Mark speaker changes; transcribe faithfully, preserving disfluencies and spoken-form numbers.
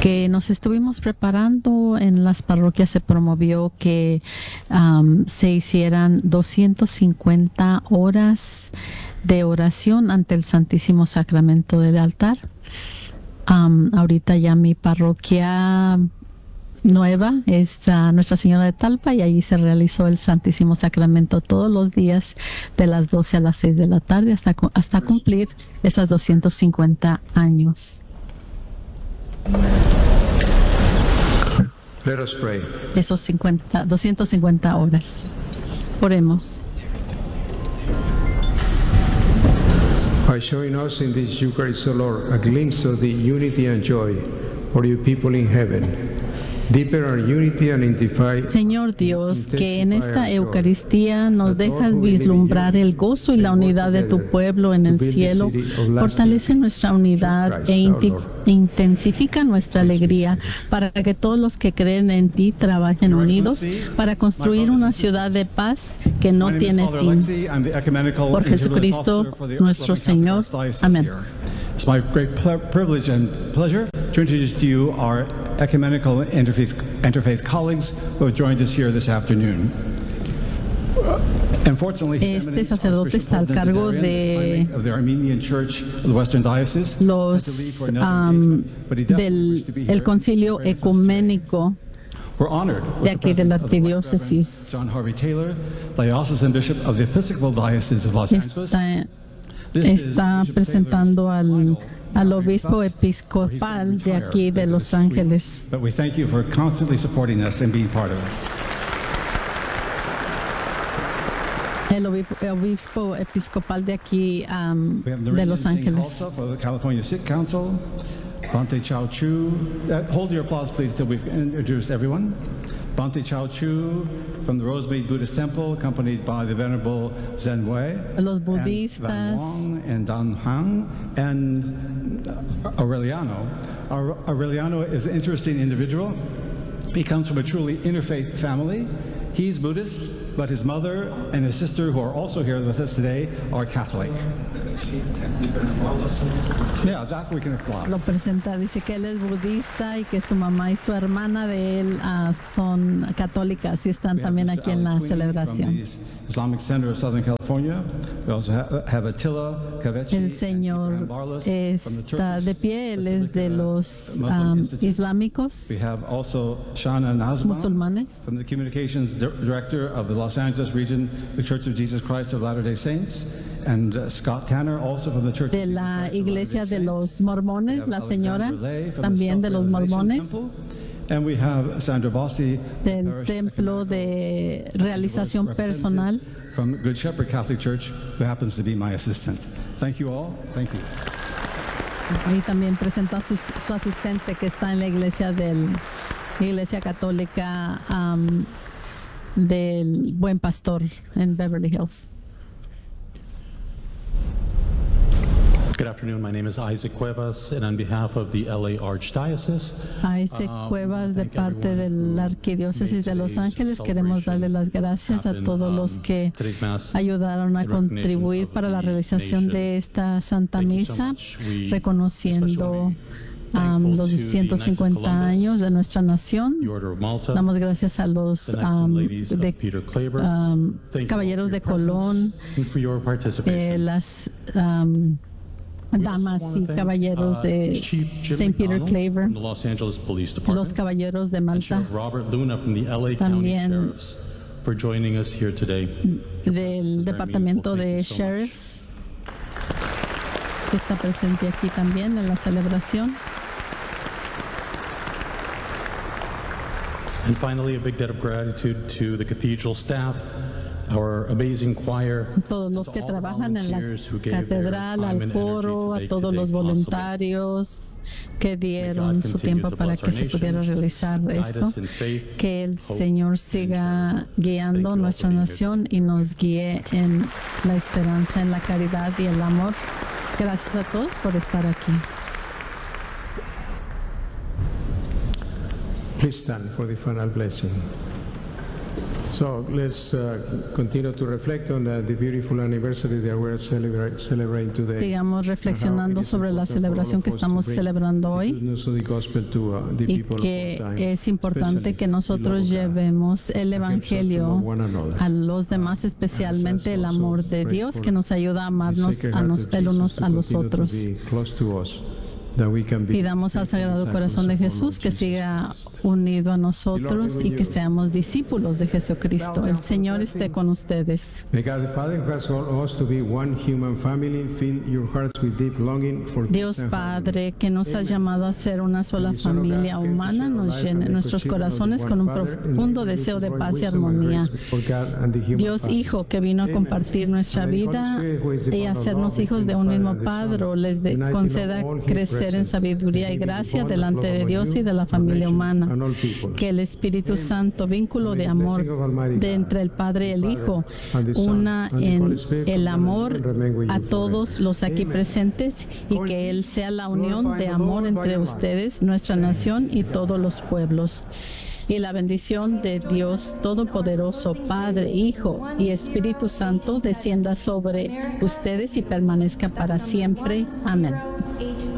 Speaker 1: que nos estuvimos preparando en las parroquias, se promovió que um, se hicieran doscientas cincuenta horas de oración ante el Santísimo Sacramento del altar. Um, ahorita ya mi parroquia nueva es uh, Nuestra Señora de Talpa, y allí se realizó el Santísimo Sacramento todos los días de las doce a las seis de la tarde hasta, hasta cumplir esas doscientos cincuenta años.
Speaker 2: Let us pray.
Speaker 1: Esos cincuenta, doscientas cincuenta horas. Oremos.
Speaker 2: By showing us in this Eucharist, O Lord, a glimpse of the unity and joy for your people in heaven. Deepen our unity and intensify,
Speaker 1: Señor Dios, que en esta Eucaristía nos dejas vislumbrar el gozo y la unidad de tu pueblo en el cielo. Fortalece nuestra unidad e intensifica nuestra alegría para que todos los que creen en ti trabajen unidos para construir una ciudad de paz que no tiene fin. Por Jesucristo nuestro Señor. Amén.
Speaker 3: It's my great privilege and pleasure to introduce to you our ecumenical interfaith, interfaith colleagues who have joined us here this afternoon.
Speaker 1: Este sacerdote está al cargo de los um, del el concilio ecuménico de aquí de la arquidiócesis. Está, está presentando al, al obispo episcopal de aquí de Los Ángeles. El obispo, el obispo episcopal de aquí um, de Los Ángeles.
Speaker 3: Bante Chao Chu, uh, hold your applause please till we've introduced everyone. Bante Chao Chu from the Rosemead Buddhist Temple, accompanied by the Venerable Zen Wei,
Speaker 1: los budistas,
Speaker 3: and Van Wong, and Dan Hang, and Aureliano. Aureliano is an interesting individual. He comes from a truly interfaith family. He's Buddhist, but his mother and his sister, who are also here with us today, are Catholic. Yeah, that we can apply.
Speaker 1: Lo presenta, dice que él es budista y que su mamá y su hermana de él uh, son católicas y están también aquí en la celebración.
Speaker 3: Islamic Center of Southern California. We also have Attila Kavechi.
Speaker 1: El señor está de pie, él es de los um, islámicos.
Speaker 3: We have also Shana Nazma,
Speaker 1: musulmanes.
Speaker 3: From the Communications Director of the Los Angeles region, the Church of Jesus Christ of Latter-day Saints, and uh, Scott Tanner, also from the Church
Speaker 1: de la Iglesia de los Mormones, la señora también de los Mormones.
Speaker 3: And we have Sandra Bossi,
Speaker 1: del Templo de Realización Personal,
Speaker 3: from Good Shepherd Catholic Church, who happens to be my assistant. Thank you all. Thank you.
Speaker 1: Y también presenta a su, su asistente que está en la iglesia del Iglesia Católica um, del Buen Pastor en Beverly Hills.
Speaker 4: Good afternoon. My name is Isaac Cuevas, and on behalf of the L A Archdiocese,
Speaker 1: Isaac Cuevas, de parte de la Arquidiócesis de Los Ángeles, queremos darle las gracias a todos los que ayudaron a contribuir para la realización de esta Santa Misa, reconociendo Um, los ciento cincuenta años de nuestra nación. Damos gracias a los um, de, um, caballeros de Colón, eh, las um, damas y caballeros de Saint Peter Claver, los caballeros de Malta, también del Departamento de Sheriffs, que está presente aquí también en la celebración.
Speaker 4: And finally, a big debt of gratitude to the cathedral staff, our amazing choir,
Speaker 1: todos los que trabajan en la catedral, al coro, a todos los voluntarios que dieron su tiempo para que se pudiera realizar esto. Que el Señor siga guiando nuestra nación y nos guíe en la esperanza, en la caridad y el amor. Gracias a todos por estar aquí.
Speaker 2: Please stand for the final blessing. So let's uh, continue to reflect on uh, the beautiful anniversary that we're celebra celebrating today.
Speaker 1: Sigamos reflexionando sobre la celebración que estamos celebrando hoy y que es importante que nosotros llevemos el Evangelio a los demás, especialmente el amor de Dios que nos ayuda a amarnos a nos, el unos a los otros. Pidamos al Sagrado Corazón de Jesús que siga unido a nosotros y que seamos discípulos de Jesucristo. El Señor esté con ustedes. Dios Padre, que nos ha llamado a ser una sola familia humana, nos llene nuestros corazones con un profundo deseo de paz y armonía. Dios Hijo, que vino a compartir nuestra vida y hacernos hijos de un mismo Padre, les de, conceda crecer en sabiduría y gracia delante de Dios y de la familia humana. Que el Espíritu Santo, vínculo de amor de entre el Padre y el Hijo, una en el amor a todos los aquí presentes y que Él sea la unión de amor entre ustedes, nuestra nación y todos los pueblos. Y la bendición de Dios Todopoderoso, Padre, Hijo y Espíritu Santo, descienda sobre ustedes y permanezca para siempre. Amén.